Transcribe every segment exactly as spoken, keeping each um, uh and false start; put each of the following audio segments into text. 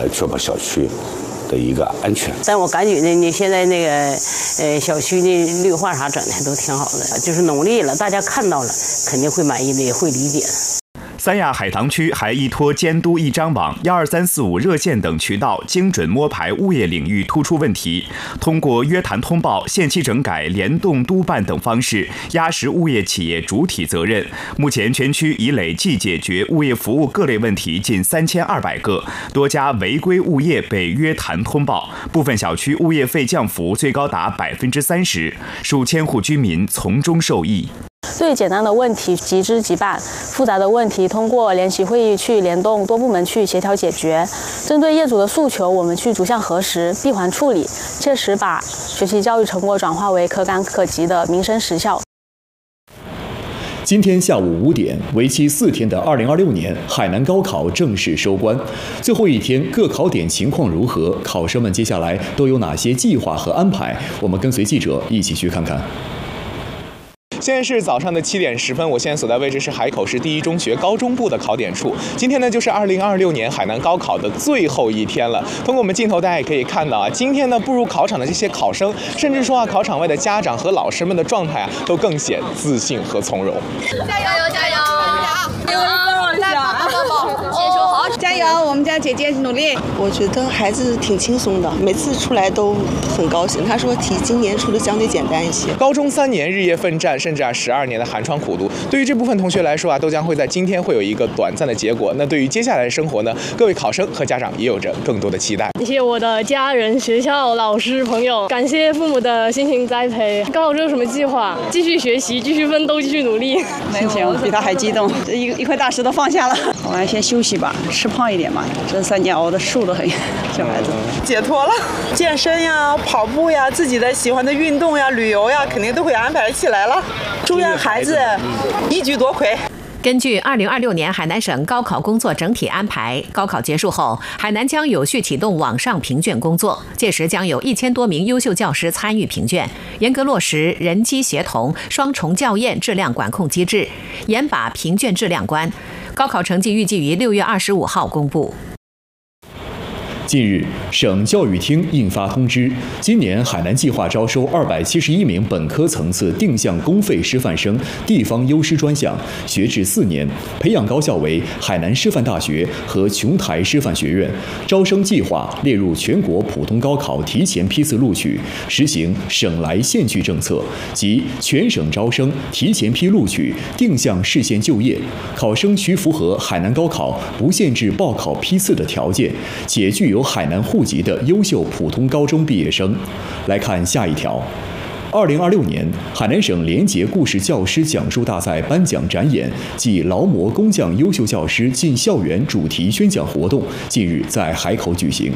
来确保小区的一个安全。 但我感觉呢，你现在那个呃小区的绿化啥整的都挺好的，就是努力了，大家看到了肯定会满意的，也会理解的。 三亚海棠区还依托监督一张网、幺二三四五热线等渠道，精准摸排物业领域突出问题，通过约谈通报、限期整改、联动督办等方式，压实物业企业主体责任。目前全区已累计解决物业服务各类问题近三千二百个，多家违规物业被约谈通报，部分小区物业费降幅最高达百分之三十，数千户居民从中受益。 最简单的问题即知即办，复杂的问题通过联席会议去联动多部门去协调解决。针对业主的诉求，我们去逐项核实、闭环处理，切实把学习教育成果转化为可感可及的民生实效。 今天下午五点，为期四天的二零二六年海南高考正式收官。最后一天，各考点情况如何？考生们接下来都有哪些计划和安排？我们跟随记者一起去看看。 现在是早上的七点十分，我现在所在位置是海口市第一中学高中部的考点处。今天呢，就是二零二六年海南高考的最后一天了。通过我们镜头，大家也可以看到啊，今天呢步入考场的这些考生，甚至说啊，考场外的家长和老师们的状态啊，都更显自信和从容。 加油加油加油！来抱抱抱，先说好，加油！我们家姐姐努力。 我觉得孩子挺轻松的，每次出来都很高兴。他说题今年出的相对简单一些。 高中三年日夜奋战，甚至啊十二年的寒窗苦读，对于这部分同学来说啊，都将会在今天会有一个短暂的结果。那对于接下来的生活呢，各位考生和家长也有着更多的期待。 谢谢我的家人、学校、老师、朋友，感谢父母的辛勤栽培。高考之后有什么计划？继续学习，继续奋斗，继续努力。 心情比他还激动，一一块大石头放下了。我们先休息吧，吃胖一点吧。这三年熬的瘦得很，小孩子解脱了。健身呀、跑步呀、自己的喜欢的运动呀、旅游呀，肯定都会安排起来了。祝愿孩子一举夺魁。 根据二零二六年海南省高考工作整体安排，高考结束后，海南将有序启动网上评卷工作，届时将有一千多名优秀教师参与评卷，严格落实人机协同、双重校验质量管控机制，严把评卷质量关。高考成绩预计于六月二十五号公布。 近日，省教育厅印发通知，今年海南计划招收二百七十一名本科层次定向公费师范生地方优师专项，学制四年，培养高校为海南师范大学和琼台师范学院。招生计划列入全国普通高考提前批次录取，实行省来县去政策，即全省招生提前批录取，定向市县就业。考生需符合海南高考不限制报考批次的条件，且具有海南户籍的优秀普通高中毕业生。来看下一条。二零二六年海南省廉洁故事教师讲述大赛颁奖展演暨劳模工匠优秀教师进校园主题宣讲活动近日在海口举行。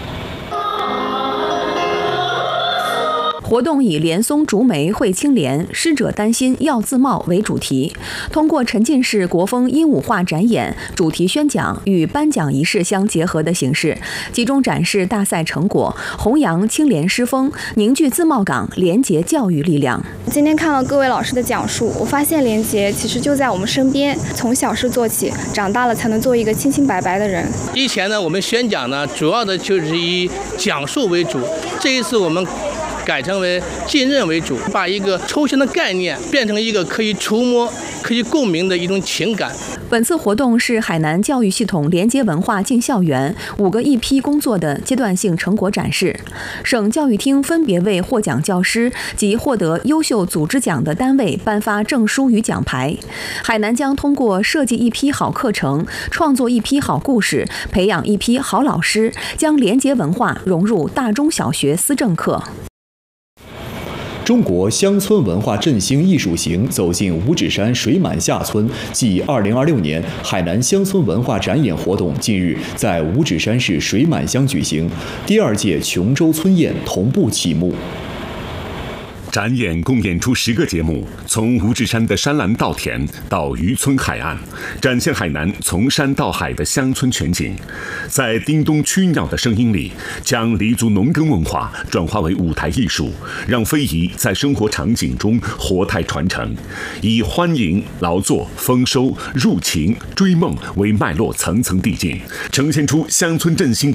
活动以莲松竹梅会青莲，师者丹心要自茂为主题，通过沉浸式国风鹦鹉画展演、主题宣讲与颁奖仪式相结合的形式，集中展示大赛成果，弘扬青莲师风，凝聚自茂岗廉洁教育力量。 今天看了各位老师的讲述，我发现廉洁其实就在我们身边，从小事做起，长大了才能做一个清清白白的人。 以前呢，我们宣讲呢，主要的就是以讲述为主，这一次我们改成为浸润为主，把一个抽象的概念变成一个可以触摸、可以共鸣的一种情感。 本次活动是海南教育系统廉洁文化进校园五个一批工作的阶段性成果展示。省教育厅分别为获奖教师及获得优秀组织奖的单位颁发证书与奖牌。海南将通过设计一批好课程，创作一批好故事，培养一批好老师，将廉洁文化融入大中小学思政课。 中国乡村文化振兴艺术行走进五指山水满下村暨二零二六年海南乡村文化展演活动近日在五指山市水满乡举行，第二届琼州村宴同步启幕。 展演共演出十个节目，从五指山的山岚稻田到渔村海岸，展现海南从山到海的乡村全景。在叮咚曲鸟的声音里，将黎族农耕文化转化为舞台艺术，让非遗在生活场景中活态传承。以欢迎、劳作、丰收、入情、追梦为脉络，层层递进，呈现出乡村振兴